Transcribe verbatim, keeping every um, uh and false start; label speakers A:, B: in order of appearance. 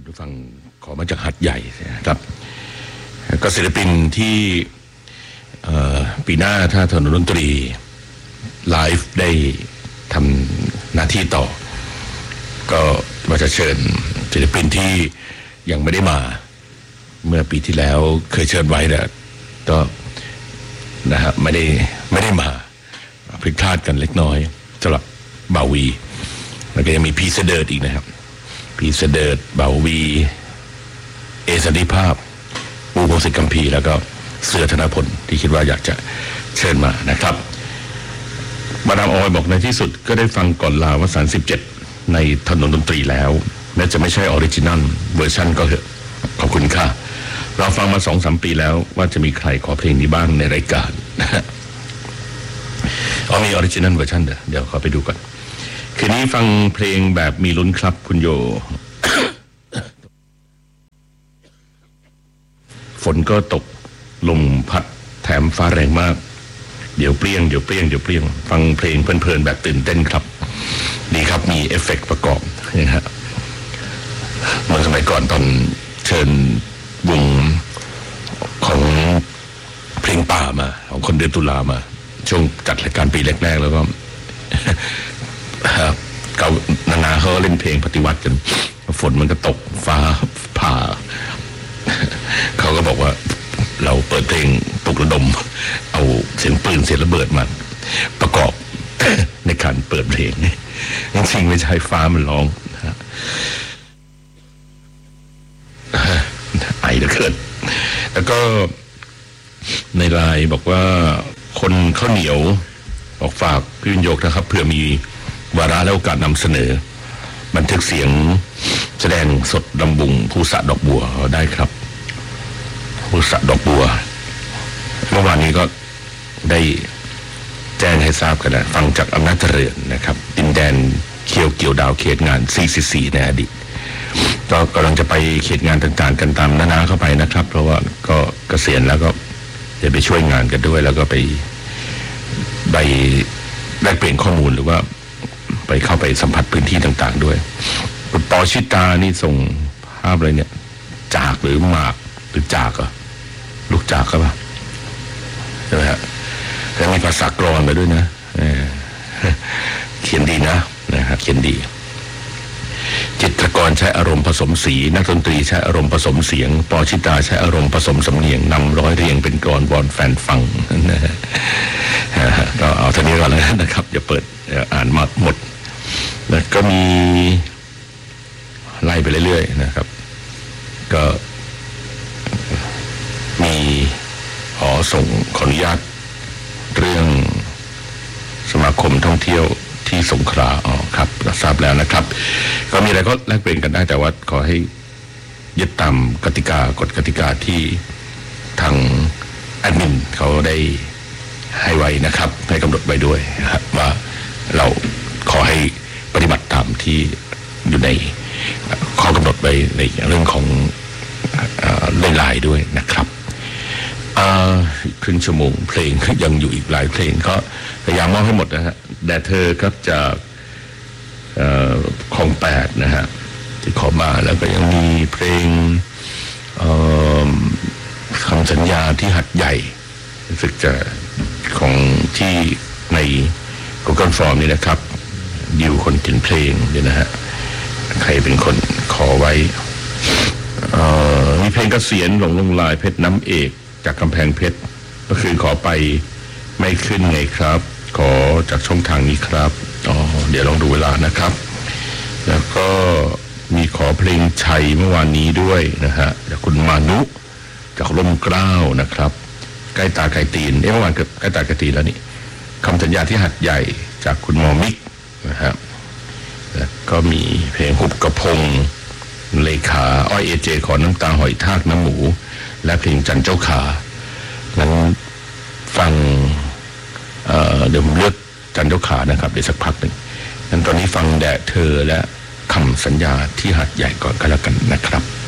A: ผู้ฟังขอมาจากหัดใหญ่นะครับก็ศิลปินที่ปีหน้าถ้าถนนดนตรีไลฟ์ได้ทำหน้าที่ต่อก็ว่าจะเชิญศิลปินที่ยังไม่ได้มาเมื่อปีที่แล้วเคยเชิญไว้แต่ก็นะฮะไม่ได้ไม่ได้มาพลิกพลาดกันเล็กน้อยสำหรับเบาวีแล้วก็ยังมีพีเสดิร์ดอีกนะครับพีเสดิร์ดเบาวีเอสันติภาพอูพงศิษฐ์กัมพีแล้วก็เสือธนพลที่คิดว่าอยากจะเชิญมานะครับมาดามออยบอกในที่สุดก็ได้ฟังก่อนลาวสันต์สิบเจ็ดในถนนดนตรีแล้วแม้จะไม่ใช่ออริจินัลเวอร์ชันก็เถอะขอบคุณค่ะเราฟังมาสองสามปีแล้วว่าจะมีใครขอเพลงนี้บ้างในรายการนะฮะอ๋อมีออริจินัลเวอร์ชันเดี๋ยวเดี๋ยวขอไปดูก่อนคืนนี้ฟังเพลงแบบมีลุ้นครับคุณโย ฝนก็ตกลมพัดแถมฟ้าแรงมากเดี๋ยวเปรี้ยงเดี๋ยวเปรี้ยงเดี๋ยวเปรี้ยงฟังเพลงเพลินๆแบบตื่นเต้นครับดีครับมีเอฟเฟกต์ประกอบนะฮะเมื่อสมัยก่อนตอนเชิญวงของเพลงป่ามาของคนเดือนตุลามาช่วงจัดรายการปีแรกๆแล้วก็เก่านานาเขาเล่นเพลงปฏิวัติกันฝนมันก็ตกฟ้าผ่าเขาก็บอกว่าเราเปิดเพลงปลุกระดมเอาเสียงปืนเสียงระเบิดมาประกอบในการเปิดเพลงจริงๆไม่ใช่ฟ้ามันร้องไอเหลือเกินแล้วก็ในไลน์บอกว่าคนข้าวเหนียวบอกฝากพี่วิญโยกนะครับเพื่อมีวาระและโอกาสนำเสนอบันทึกเสียงแสดงสดลำบุงผู้สะดอกบัวได้ครับผู้สะดอกบัวเมื่อวานนี้ก็ได้แจ้งให้ทราบกันนะฟังจากอำนาจเจริญนะครับดินแดนเขียวเกี่ยวดาวเขตงาน ซี ซี ซี ในอดีตก็กำลังจะไปเขตงานต่างๆกันตามนานาเข้าไปนะครับเพราะว่าก็เกษียณแล้วก็จะไปช่วยงานกันด้วยแล้วก็ไปไปแลกเปลี่ยนข้อมูลหรือว่าไปเข้าไปสัมผัสพื้นที่ต่างๆด้วยคุณปอชิตานี่ส่งภาพอะไรเนี่ยจากหรือหมากหรือจากอ่ะลูกจากครับใช่ไหมฮะแล้วมีภาษากรอนไปด้วยนะเขียนดีนะนะครับเขียนดีจิตรกรใช้อารมณ์ผสมสีนักดนตรีใช้อารมณ์ผสมเสียงปอชิตาใช้อารมณ์ผสมสำเนียงนำร้อยเรียงเป็นกรอนวอนแฟนฟังนะฮะก็เอาเท่านี้ก่อนแล้วนะครับอย่าเปิดอ่านมาหมดแล้วก็มีไล่ไปเรื่อยๆนะครับก็มีขอส่งขออนุญาตเรื่องสมาคมท่องเที่ยวที่สงขลาอ๋อครับทราบแล้วนะครับก็มีอะไรก็แลกเปลี่ยนกันได้แต่ว่าขอให้ยึดตามกติกากฎกติกาที่ทางแอดมินเขาได้ให้ไว้นะครับให้กำหนดไว้ด้วยนะครับว่าเราขอให้ปฏิบัติตามที่อยู่ในข้อกำหนดไว้ในเรื่องของเล่นลายด้วยนะครับครึ่งชั่วโมงเพลงยังอยู่อีกหลายเพลงก็พยายามมอบให้หมดนะฮะแด่เธอครับจากของแปดนะฮะที่ขอมาแล้วก็ยังมีเพลงคำสัญญาที่หัดใหญ่รู้สึกจะของที่ใน Google Form นี่นะครับดิวคนเขียนเพลงเนี่ยนะฮะใครเป็นคนขอไว้มีเพลงเกษียณหลงลงลายเพชรน้ำเอกจากกำแพงเพชรก็คือขอไปไม่ขึ้นไงครับขอจากช่องทางนี้ครับอ๋อเดี๋ยวลองดูเวลานะครับแล้วก็มีขอเพลงชัยเมื่อวานนี้ด้วยนะฮะจากคุณมานุจากร่มเกล้านะครับใกล้ตาไกลตีนเอ๊ะเมื่อวานก็ใกล้ตาไกลตีนแล้วนี่คำสัญญาที่หัดใหญ่จากคุณหมอมิกนะฮะแล้วก็มีเพลงหุบกระพงเลขาอ้อยเอเจขอน้ำตาหอยทากน้ำหมูและเพลงจันเจ้าขานั้นฟัง เ, เดี๋ยวผมเลือกจันเจ้าขานะครับเดี๋ยวสักพักหนึ่งนั้นตอนนี้ฟังแด่เธอและคำสัญญาที่หัดใหญ่ก่อนก็แล้วกันนะครับ